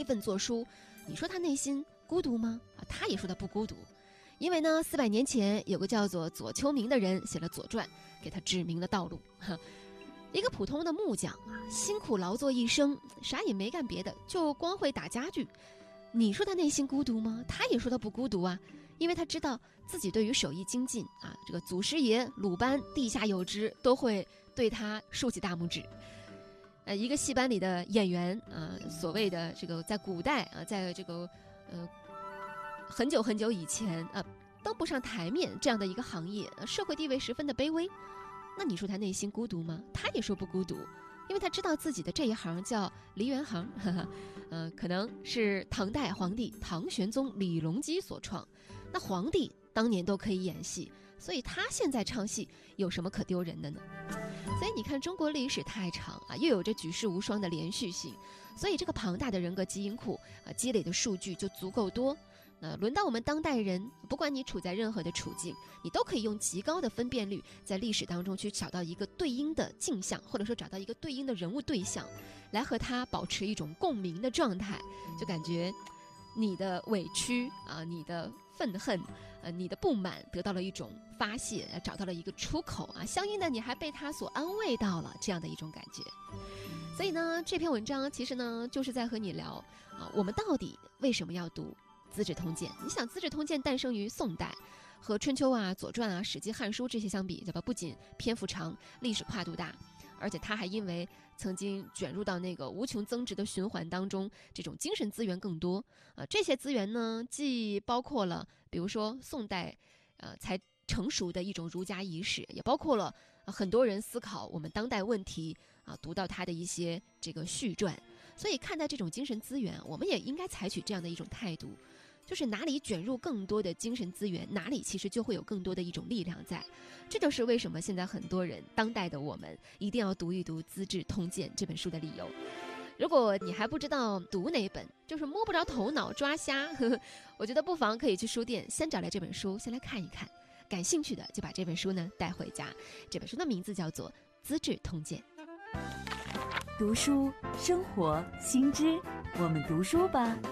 悲愤作书，你说他内心孤独吗？他也说他不孤独，因为呢400年前有个叫做左丘明的人写了《左传》，给他指明了道路。一个普通的木匠辛苦劳作一生，啥也没干别的，就光会打家具。你说他内心孤独吗？他也说他不孤独啊，因为他知道自己对于手艺精进这个祖师爷鲁班地下有知，都会对他竖起大拇指。一个戏班里的演员所谓的这个在古代在这个很久很久以前登不上台面这样的一个行业，社会地位十分的卑微。那你说他内心孤独吗？他也说不孤独，因为他知道自己的这一行叫梨园行，可能是唐代皇帝唐玄宗李隆基所创。那皇帝当年都可以演戏，所以他现在唱戏有什么可丢人的呢？所以你看，中国历史太长又有着举世无双的连续性，所以这个庞大的人格基因库积累的数据就足够多。轮到我们当代人，不管你处在任何的处境，你都可以用极高的分辨率在历史当中去找到一个对应的镜像，或者说找到一个对应的人物对象，来和他保持一种共鸣的状态，就感觉你的委屈你的愤恨你的不满得到了一种发泄，找到了一个出口相应的你还被他所安慰到了，这样的一种感觉。所以呢，这篇文章其实呢就是在和你聊我们到底为什么要读资治通鉴。你想，资治通鉴诞生于宋代，和春秋左传史记汉书这些相比，对吧？不仅篇幅长，历史跨度大，而且它还因为曾经卷入到那个无穷增值的循环当中，这种精神资源更多这些资源呢，既包括了比如说宋代才成熟的一种儒家仪式，也包括了很多人思考我们当代问题读到他的一些这个序传。所以看待这种精神资源，我们也应该采取这样的一种态度，就是哪里卷入更多的精神资源，哪里其实就会有更多的一种力量在。这就是为什么现在很多人，当代的我们一定要读一读《资治通鉴》这本书的理由。如果你还不知道读哪本，就是摸不着头脑抓瞎，我觉得不妨可以去书店先找来这本书，先来看一看。感兴趣的就把这本书呢带回家。这本书的名字叫做《资治通鉴》。 读书生活新知，我们读书吧。